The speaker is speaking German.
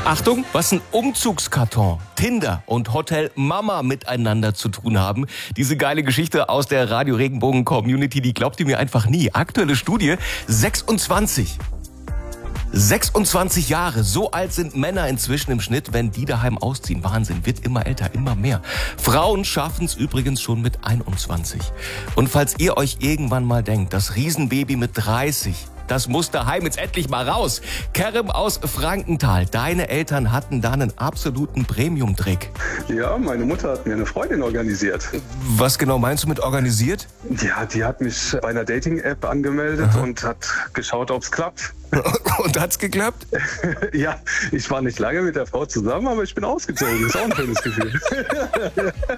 Achtung, was ein Umzugskarton, Tinder und Hotel Mama miteinander zu tun haben. Diese geile Geschichte aus der Radio Regenbogen Community, die glaubt ihr mir einfach nie. Aktuelle Studie, 26 Jahre, so alt sind Männer inzwischen im Schnitt, wenn die daheim ausziehen. Wahnsinn, wird immer älter, immer mehr. Frauen schaffen es übrigens schon mit 21. Und falls ihr euch irgendwann mal denkt, das Riesenbaby mit 30, das muss daheim jetzt endlich mal raus. Kerem aus Frankenthal, deine Eltern hatten da einen absoluten Premium-Trick. Ja, meine Mutter hat mir eine Freundin organisiert. Was genau meinst du mit organisiert? Ja, die hat mich bei einer Dating-App angemeldet und hat geschaut, ob es klappt. Und hat's geklappt? Ja, ich war nicht lange mit der Frau zusammen, aber ich bin ausgezogen. Ist auch ein schönes Gefühl.